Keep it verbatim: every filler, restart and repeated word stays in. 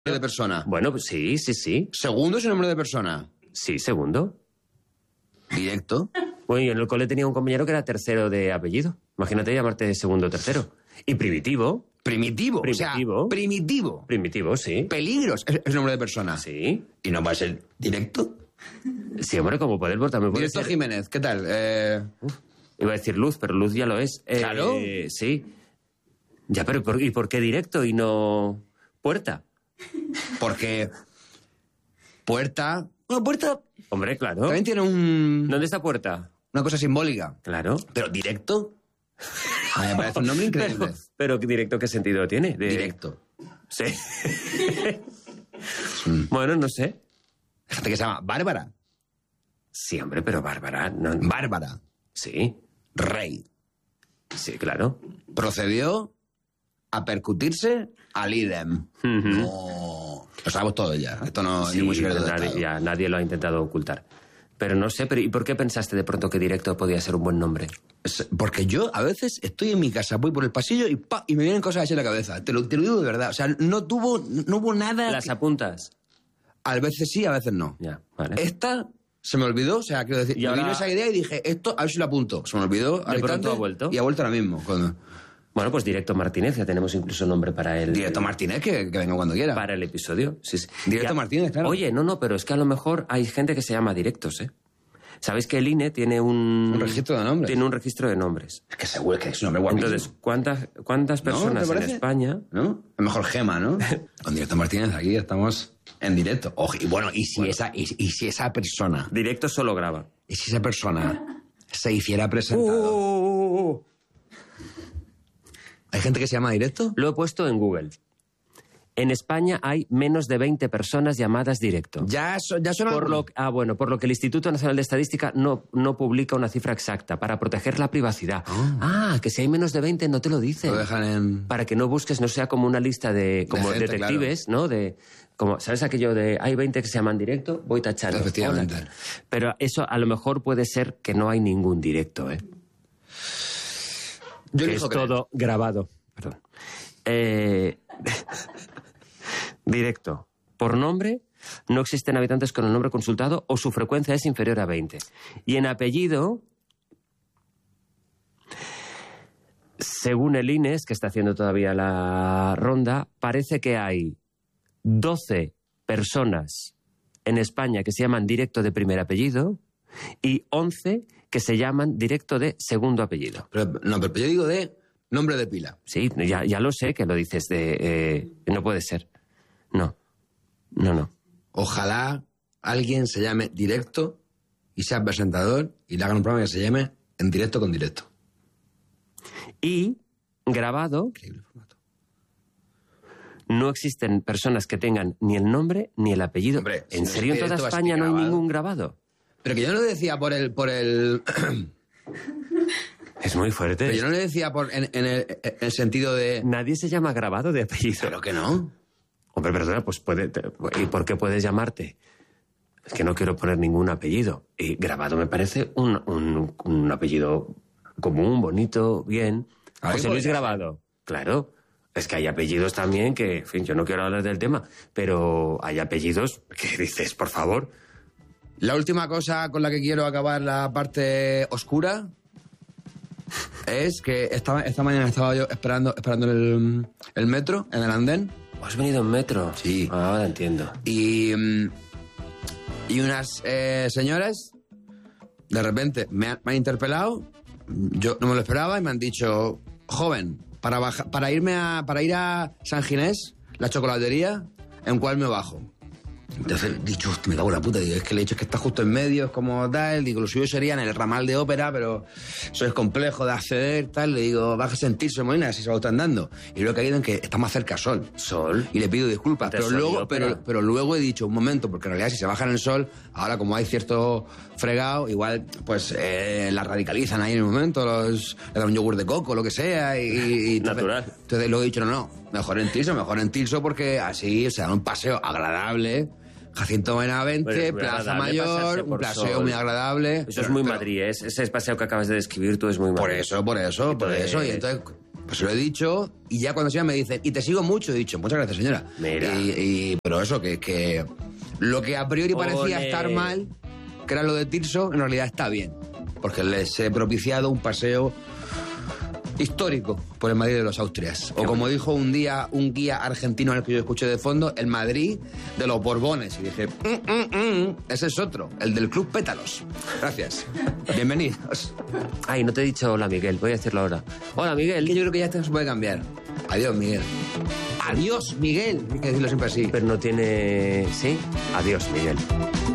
de persona. Bueno, pues sí, sí, sí. Segundo es un nombre de persona. Sí, segundo. Directo. Bueno, yo en el cole tenía un compañero que era tercero de apellido. Imagínate llamarte segundo o tercero. Y primitivo. Primitivo. Primitivo. O sea, primitivo. Primitivo, sí. Peligros es, es nombre de persona. Sí. ¿Y no va a ser directo? Sí, hombre, como poder por también puede Directo ser. Jiménez, ¿qué tal? Eh... Uf, iba a decir Luz, pero Luz ya lo es. Eh, Claro. Sí. Ya, pero ¿por, ¿y por qué directo y no puerta? Porque puerta... Bueno, puerta Hombre, claro. también tiene un... ¿Dónde está puerta? una cosa simbólica. Claro. Pero directo... A mí me parece un nombre increíble. Pero, pero directo, ¿qué sentido tiene? De... Directo. Sí. Bueno, no sé. Hay gente que se llama Bárbara. Sí, hombre, pero Bárbara... No... Bárbara. Sí, Rey. sí, claro. Procedió a percutirse al idem. Ujú. No... Lo sabemos todo ya. Esto no es Sí, ningún secreto de nadie, Estado. ya, nadie lo ha intentado ocultar. Pero no sé, pero ¿y por qué pensaste de pronto que directo podía ser un buen nombre? Es- Porque yo a veces estoy en mi casa, voy por el pasillo y pa, y me vienen cosas así en la cabeza. Te lo, te lo digo de verdad. O sea, no tuvo, no hubo nada. ¿Las que- apuntas? A veces sí, a veces no. Ya, vale. Esta se me olvidó, o sea, quiero decir, Y me ahora- vino esa idea y dije, esto, a ver si lo apunto. Se me olvidó. al pronto instante, ha vuelto. Y ha vuelto ahora mismo. Cuando... Bueno, pues Directo Martínez, ya tenemos incluso nombre para el... Directo Martínez, que, que venga cuando quiera. Para el episodio. Sí, sí. Directo Martínez, claro. Oye, no, no, pero es que a lo mejor hay gente que se llama Directos, ¿eh? ¿Sabéis que el I N E tiene un... Un registro de nombres. Tiene un registro de nombres. Es que seguro que es un nombre guapísimo. Entonces, ¿cuántas, cuántas ¿No? personas ¿Te en parece? España... ¿No? Es mejor Gema, ¿no? Con Directo Martínez aquí estamos en directo. Ojo, y bueno, y si, esa, y, y si esa persona, Directo solo graba. y si esa persona se hiciera Uh, presentado... uh, uh, uh. ¿Hay gente que se llama directo? Lo he puesto en Google. En España hay menos de veinte personas llamadas Directo. Ya, so- ya suena... Por lo, ah, bueno, por lo que el Instituto Nacional de Estadística no, no publica una cifra exacta para proteger la privacidad. Ah, que si hay menos de veinte no te lo dicen. Lo dejan en... Para que no busques, no sea como una lista de como De gente, detectives, ¿no? De como ¿sabes aquello de hay veinte que se llaman Directo? Voy tachando. Efectivamente. Hola. Pero eso a lo mejor puede ser que no hay ningún directo, ¿eh? Yo Que elijo es creer. todo grabado. Perdón. Eh, Directo. Por nombre, no existen habitantes con el nombre consultado o su frecuencia es inferior a veinte. Y en apellido, según el I N E S, que está haciendo todavía la ronda, parece que hay doce personas en España que se llaman Directo de primer apellido y once que se llaman Directo de segundo apellido. Pero, no, pero yo digo de nombre de pila. Sí, ya, ya lo sé que lo dices de... eh, no puede ser. No. No, no. Ojalá alguien se llame directo y sea presentador y le hagan un programa que se llame En Directo con Directo. Y grabado, Increíble formato. no existen personas que tengan ni el nombre ni el apellido. Hombre, si ¿En no es serio en toda directo, va a ser España no hay grabado. ningún grabado? Pero que yo no lo decía por el... Por el Es muy fuerte. pero yo no le decía por, en, en el, en el sentido de... Nadie se llama grabado de apellido. Claro que no. Hombre, perdona, pues puede... te- ¿Y por qué puedes llamarte? Es que no quiero poner ningún apellido. Y grabado me parece un, un, un apellido común, bonito, bien. A ver, José Luis podría Grabado. Claro. Es que hay apellidos también que, en fin, yo no quiero hablar del tema, pero hay apellidos que dices, por favor. La última cosa con la que quiero acabar la parte oscura es que esta, esta mañana estaba yo esperando, esperando el, el metro, en el andén, ¿Has venido en metro? Sí. Ah, ahora entiendo. y, mm, y unas eh, señoras de repente me han, me han interpelado, yo no me lo esperaba y me han dicho, joven, para, baja- para, irme a, para ir a San Ginés, la chocolatería, ¿en cuál me bajo? Entonces he dicho, "Hostia, me cago en la puta", digo, es que le he dicho que está justo en medio, es como tal, digo, lo suyo sería en el ramal de ópera, pero eso es complejo de acceder, tal, le digo, bájese en Tirso, Molina, si se lo están dando. Y luego he caído en que está más cerca Sol. Sol. Y le pido disculpas, Entre pero Sol y luego, ópera. pero, pero luego he dicho, un momento, porque en realidad si se bajan en el Sol, ahora como hay cierto fregado, igual pues eh, la radicalizan ahí en el momento, los, le dan un yogur de coco, lo que sea, y... y- y- Natural. Entonces luego he dicho, no, no, mejor en Tirso, mejor en Tirso, porque así se da un paseo agradable. Jacinto Benavente, Pues es muy Plaza agradable pasarse Mayor, un por paseo Sol. muy agradable. Eso es Pero- muy pero- Madrid, ¿eh? Ese paseo que acabas de describir tú es muy Madrid. Por eso, por eso, por Entonces- eso. Y entonces, Pues se lo he dicho y ya cuando se va me dicen, y te sigo mucho, he dicho, muchas gracias, señora. Mira. Y, y- pero eso, que, que lo que a priori parecía Ole. estar mal, que era lo de Tirso, en realidad está bien. Porque les he propiciado un paseo histórico por el Madrid de los Austrias. O como dijo un día un guía argentino al que yo escuché de fondo, el Madrid de los Borbones. Y dije, mm, mm, mm, ese es otro, el del Club Pétalos. Gracias. Bienvenidos. Ay, no te he dicho hola, Miguel. Voy a decirlo ahora. Hola, Miguel. Que yo creo que ya esto no se puede cambiar. Adiós, Miguel. Adiós, Miguel. Hay que decirlo siempre así. Pero no tiene... ¿Sí? Adiós, Miguel.